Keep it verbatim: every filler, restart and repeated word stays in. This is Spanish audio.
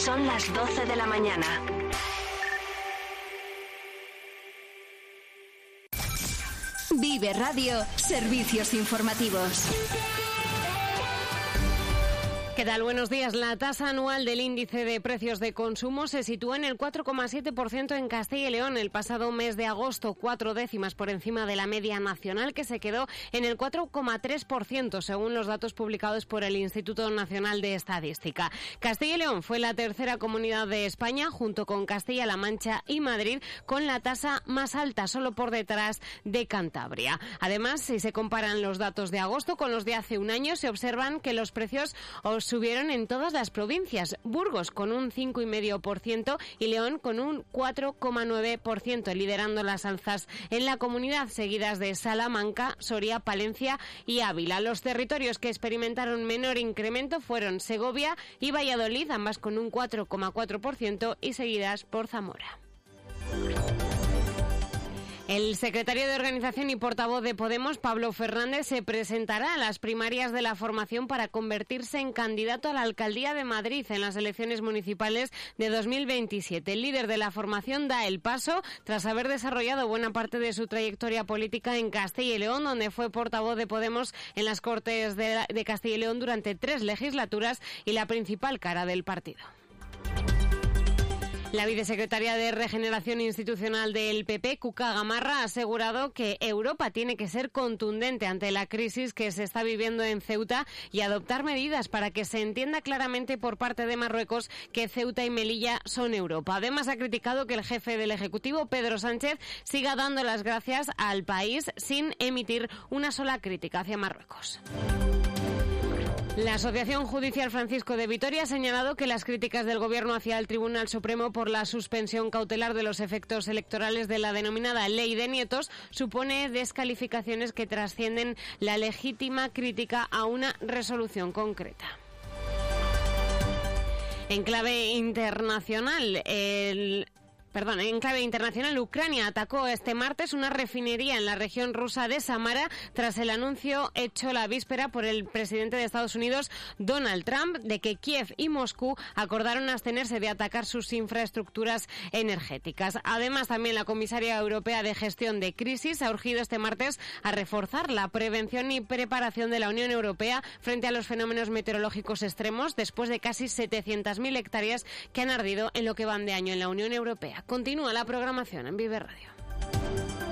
Son las doce de la mañana. Vive Radio, servicios informativos. ¿Qué tal? Buenos días. La tasa anual del índice de precios de consumo se sitúa en el cuatro coma siete por ciento en Castilla y León el pasado mes de agosto, cuatro décimas por encima de la media nacional, que se quedó en el cuatro coma tres por ciento, según los datos publicados por el Instituto Nacional de Estadística. Castilla y León fue la tercera comunidad de España, junto con Castilla-La Mancha y Madrid, con la tasa más alta, solo por detrás de Cantabria. Además, si se comparan los datos de agosto con los de hace un año, se observan que los precios subieron en todas las provincias. Burgos con un cinco coma cinco por ciento y León con un cuatro coma nueve por ciento, liderando las alzas en la comunidad, seguidas de Salamanca, Soria, Palencia y Ávila. Los territorios que experimentaron menor incremento fueron Segovia y Valladolid, ambas con un cuatro coma cuatro por ciento, y seguidas por Zamora. El secretario de Organización y portavoz de Podemos, Pablo Fernández, se presentará a las primarias de la formación para convertirse en candidato a la alcaldía de Madrid en las elecciones municipales de dos mil veintisiete. El líder de la formación da el paso tras haber desarrollado buena parte de su trayectoria política en Castilla y León, donde fue portavoz de Podemos en las Cortes de, de Castilla y León durante tres legislaturas y la principal cara del partido. La vicesecretaria de Regeneración Institucional del P P, Cuca Gamarra, ha asegurado que Europa tiene que ser contundente ante la crisis que se está viviendo en Ceuta y adoptar medidas para que se entienda claramente por parte de Marruecos que Ceuta y Melilla son Europa. Además, ha criticado que el jefe del Ejecutivo, Pedro Sánchez, siga dando las gracias al país sin emitir una sola crítica hacia Marruecos. La Asociación Judicial Francisco de Vitoria ha señalado que las críticas del Gobierno hacia el Tribunal Supremo por la suspensión cautelar de los efectos electorales de la denominada Ley de Nietos supone descalificaciones que trascienden la legítima crítica a una resolución concreta. En clave internacional, el... Perdón, en clave internacional, Ucrania atacó este martes una refinería en la región rusa de Samara tras el anuncio hecho la víspera por el presidente de Estados Unidos, Donald Trump, de que Kiev y Moscú acordaron abstenerse de atacar sus infraestructuras energéticas. Además, también la comisaria europea de gestión de crisis ha urgido este martes a reforzar la prevención y preparación de la Unión Europea frente a los fenómenos meteorológicos extremos, después de casi setecientas mil hectáreas que han ardido en lo que van de año en la Unión Europea. Continúa la programación en Vive Radio.